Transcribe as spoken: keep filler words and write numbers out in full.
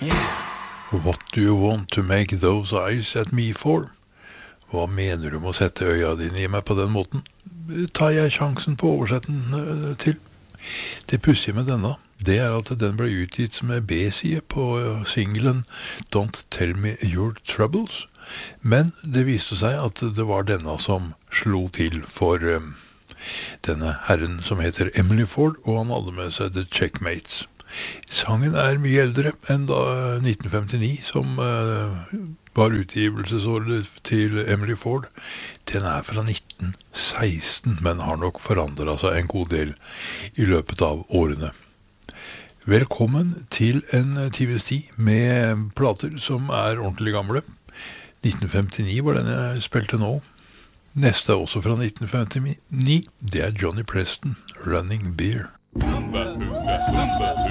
What do you want to make those eyes at me for? Hva mener du med å sette øya dine i meg på den måten? Tar jeg sjansen på å oversette den uh, til? Det pussige med denne, det er at den ble utgitt med B-side på uh, singlen Don't Tell Me Your Troubles, men det viste seg at det var denne som slo til for um, denne herren som heter Emily Ford, og han hadde med seg The Checkmates. Sangen er mye eldre enn da nitten femtini, som uh, var utgivelsesåret til Emily Ford. Den er fra nitten seksten, men har nok forandret seg en god del i løpet av årene. Velkommen til en times tid med plater som er ordentlig gamle. nitten femtini var den jeg spilte nå. Neste er også fra nitten femtini. Det er Johnny Preston, Running Beer. Rumba, rumba, rumba.